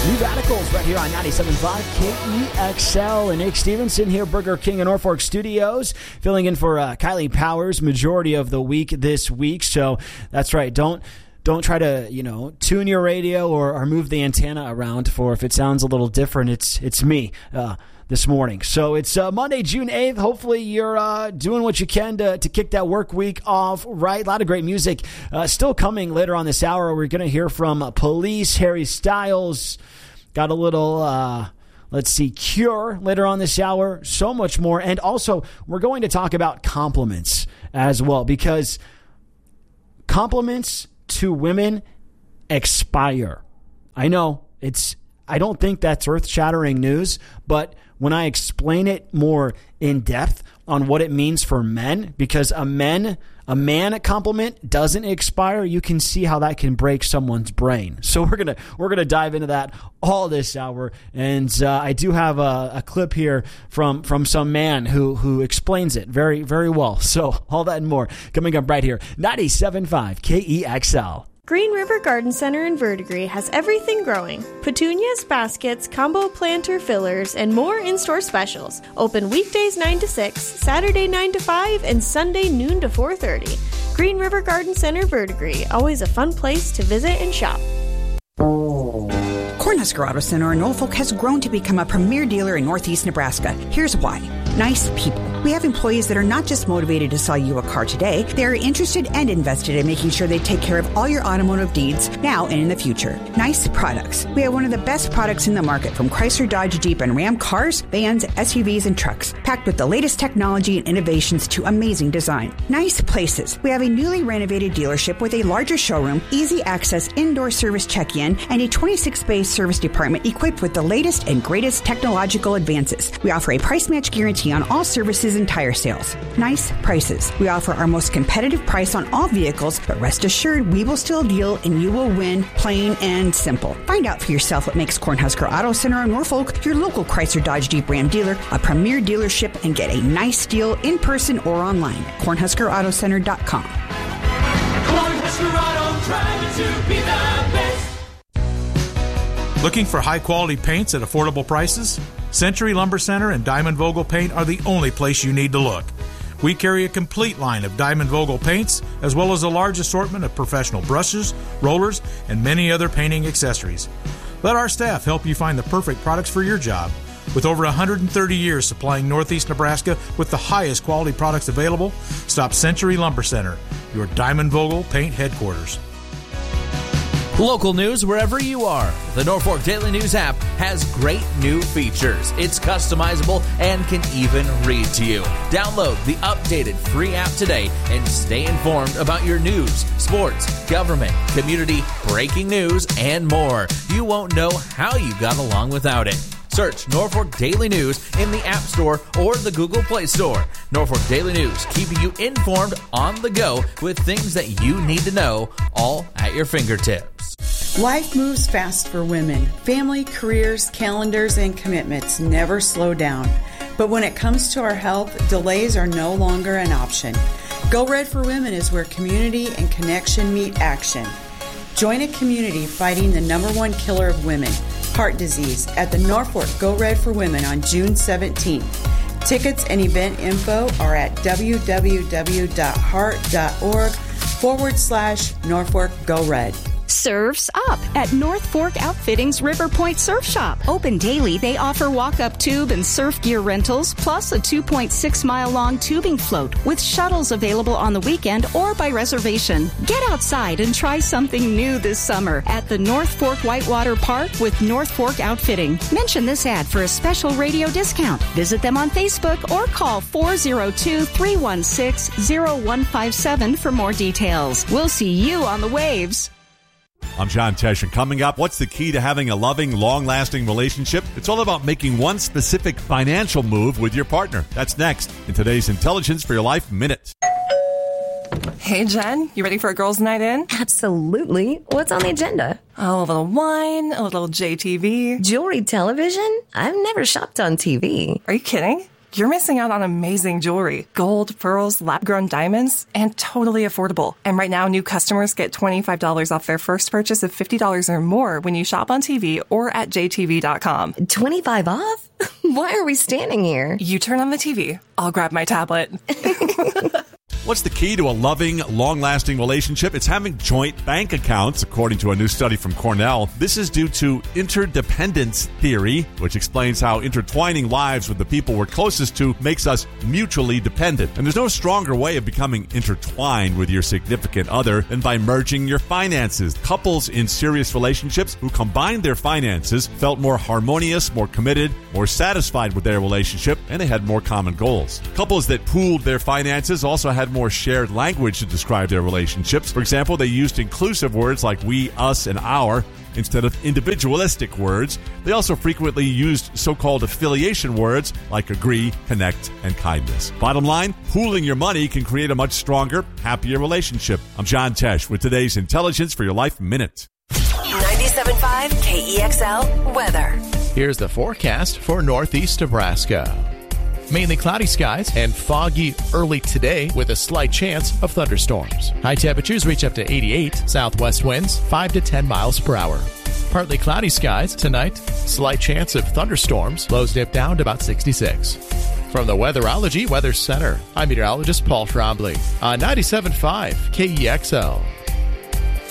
New Radicals right here on 97.5 KEXL. And Nick Stevenson here, Burger King in Norfolk Studios, filling in for Kylie Powers majority of the week this week. So that's right. Don't try to, tune your radio or move the antenna around for if it sounds a little different. It's me this morning. So it's Monday, June 8th. Hopefully you're doing what you can to kick that work week off right. A lot of great music still coming later on this hour. We're going to hear from Police, Harry Styles. Got a little... Cure later on this hour, so much more. And also, we're going to talk about compliments as well, because compliments to women expire. I know, I don't think that's earth-shattering news, but when I explain it more in depth on what it means for men, because a man compliment doesn't expire, you can see how that can break someone's brain. So we're gonna dive into that all this hour, and I do have a clip here from some man who explains it very, very well. So all that and more coming up right here, 97.5 KEXL. Green River Garden Center in Verdigris has everything growing. Petunias, baskets, combo planter fillers, and more in-store specials. Open weekdays 9 to 6, Saturday 9 to 5, and Sunday noon to 4:30. Green River Garden Center, Verdigris. Always a fun place to visit and shop. Cornhusker Auto Center in Norfolk has grown to become a premier dealer in Northeast Nebraska. Here's why. Nice people. We have employees that are not just motivated to sell you a car today, they are interested and invested in making sure they take care of all your automotive needs now and in the future. Nice products. We have one of the best products in the market, from Chrysler, Dodge, Jeep, and Ram cars, vans, SUVs, and trucks, packed with the latest technology and innovations to amazing design. Nice places. We have a newly renovated dealership with a larger showroom, easy access indoor service check-in, and a 26-bay service department equipped with the latest and greatest technological advances. We offer a price match guarantee on all services and tire sales. Nice prices. We offer our most competitive price on all vehicles, but rest assured we will still deal and you will win, plain and simple. Find out for yourself what makes Cornhusker Auto Center in Norfolk your local Chrysler, Dodge, Jeep, Ram dealer a premier dealership, and get a nice deal in person or online. CornhuskerAutoCenter.com. Cornhusker Auto, driving to be the best. Looking for high-quality paints at affordable prices? Century Lumber Center and Diamond Vogel Paint are the only place you need to look. We carry a complete line of Diamond Vogel paints, as well as a large assortment of professional brushes, rollers, and many other painting accessories. Let our staff help you find the perfect products for your job. With over 130 years supplying Northeast Nebraska with the highest quality products available, stop Century Lumber Center, your Diamond Vogel Paint headquarters. Local news wherever you are. The Norfolk Daily News app has great new features. It's customizable and can even read to you. Download the updated free app today and stay informed about your news, sports, government, community, breaking news, and more. You won't know how you got along without it. Search Norfolk Daily News in the App Store or the Google Play Store. Norfolk Daily News, keeping you informed on the go with things that you need to know, all at your fingertips. Life moves fast for women. Family, careers, calendars, and commitments never slow down. But when it comes to our health, delays are no longer an option. Go Red for Women is where community and connection meet action. Join a community fighting the #1 killer of women, heart disease, at the Norfolk Go Red for Women on June 17th. Tickets and event info are at www.heart.org/Norfolk Go Red. Surf's Up at North Fork Outfitting's River Point Surf Shop. Open daily, they offer walk-up tube and surf gear rentals, plus a 2.6-mile-long tubing float with shuttles available on the weekend or by reservation. Get outside and try something new this summer at the North Fork Whitewater Park with North Fork Outfitting. Mention this ad for a special radio discount. Visit them on Facebook or call 402-316-0157 for more details. We'll see you on the waves. I'm John Tesh, and coming up, what's the key to having a loving, long-lasting relationship? It's all about making one specific financial move with your partner. That's next in today's Intelligence for Your Life Minute. Hey, Jen, you ready for a girls' night in? Absolutely. What's on the agenda? Oh, a little wine, a little JTV. Jewelry television? I've never shopped on TV. Are you kidding? you're missing out on amazing jewelry. Gold, pearls, lab-grown diamonds, and totally affordable. And right now, new customers get $25 off their first purchase of $50 or more when you shop on TV or at jtv.com. 25 off? Why are we standing here? You turn on the TV. I'll grab my tablet. What's the key to a loving, long-lasting relationship? It's having joint bank accounts, according to a new study from Cornell. This is due to interdependence theory, which explains how intertwining lives with the people we're closest to makes us mutually dependent. And there's no stronger way of becoming intertwined with your significant other than by merging your finances. Couples in serious relationships who combined their finances felt more harmonious, more committed, more satisfied with their relationship, and they had more common goals. Couples that pooled their finances also had more shared language to describe their relationships. For example, they used inclusive words like we, us, and our instead of individualistic words. They also frequently used so-called affiliation words like agree, connect, and kindness. Bottom line, pooling your money can create a much stronger, happier relationship. I'm John Tesh with today's Intelligence for Your Life Minute. 97.5 KEXL weather. Here's the forecast for northeast Nebraska. Mainly cloudy skies and foggy early today with a slight chance of thunderstorms. High temperatures reach up to 88, southwest winds 5 to 10 miles per hour. Partly cloudy skies tonight, slight chance of thunderstorms, lows dip down to about 66. From the Weatherology Weather Center, I'm meteorologist Paul Trombley on 97.5 KEXL.